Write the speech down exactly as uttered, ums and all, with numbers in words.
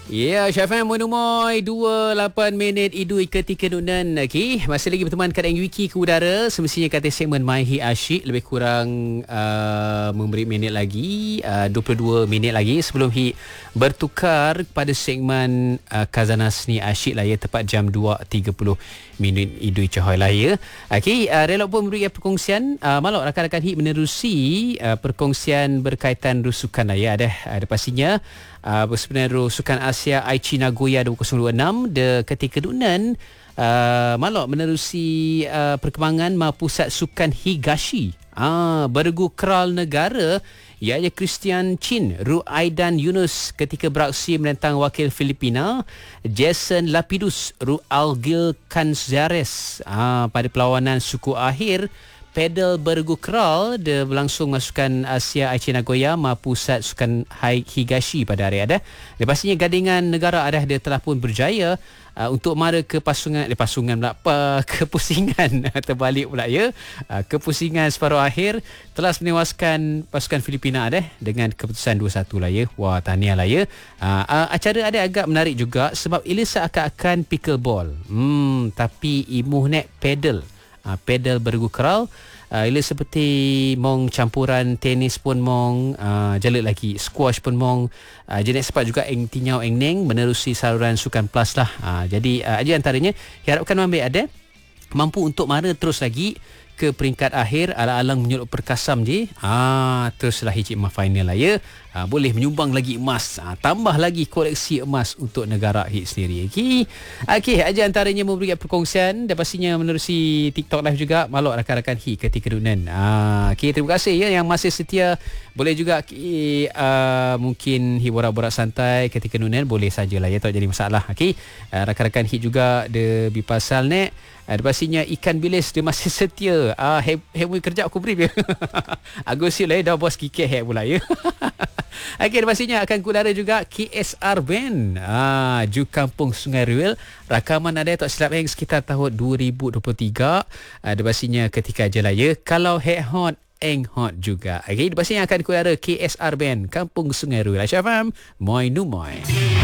Ya, Syafan Monomoy dua puluh lapan minit idui ketika nunan. Okey, masih lagi berteman kat Wiki ke udara. Semestinya kata segmen Maihi Asyik lebih kurang uh, memberi minit lagi, uh, dua puluh dua minit lagi sebelum Hi bertukar pada segmen uh, Khazanah Seni Asyik lah ya, tepat jam dua tiga puluh minit idui Cahoy lah ya. Okey, uh, relok pun memberi perkongsian uh, malok rakan-rakan Hi menerusi uh, perkongsian berkaitan rusukan lah ya. Ada ada pastinya Uh, sebenarnya rusukan Asia Aichi Nagoya dua ribu dua puluh enam de ketika dunan uh, malok menerusi uh, perkembangan ma pusat sukan Higashi ah bergu kral negara iaitu Christian Chin Ruaidan Yunus ketika beraksi menentang wakil Filipina Jason Lapidus Rualgil Canzares ah pada perlawanan suku akhir pedal bergu kral dia berlangsung masukan Asia Aichi Nagoya ma pusat sukan Higashi pada hari ada. Lepasnya gadingan negara ada dia telah pun berjaya uh, untuk mara ke pasungan eh, pasungan pula apa kepusingan terbalik pula ya. Uh, kepusingan separuh akhir telah menewaskan pasukan Filipina ada dengan keputusan dua satu lah ya. Wah, tahniah lah ya. Uh, uh, acara ada agak menarik juga sebab ia seakan-akan pickleball. Hmm tapi imuh nek pedal. Uh, pedal bergu kral uh, ia seperti mong campuran tenis pun mong uh, jalan lagi squash pun mong uh, jenis sepat juga eng tinyau eng neng menerusi saluran sukan plus lah. Uh, jadi uh, aja antaranya diharapkan ambil ada mampu untuk mara terus lagi ke peringkat akhir alang-alang menyulut perkasam je. Ah teruslah hijik emas final lah ya. Ah, boleh menyumbang lagi emas. Ah, tambah lagi koleksi emas untuk negara hit sendiri. Okey. Okey, aja antaranya memberi perkongsian dan pastinya menerusi TikTok live juga malok rakan-rakan hit ketika dunan. Ah okey, terima kasih ya yang masih setia. Boleh juga uh, mungkin hiburan-hiburan santai ketika dunan boleh sajalah ya, tak jadi masalah. Okey. Uh, rakan-rakan hit juga de bipasal nek. Ada pastinya ikan bilis dia masih setia. Ah uh, hemui kerja aku beri dia. Agus sil eh dah bos kikeh hek pula ya. Okey, pastinya akan kudara juga K S R Band. Ah Ju Kampung Sungai Ruil. Rakaman ada tak silap hang sekitar tahun dua ribu dua puluh tiga. Ada pastinya ketika jelaya. Kalau hek hot eng hot juga. Okey, pastinya akan kudara K S R Band Kampung Sungai Ruil. Syafam, moi nu moi.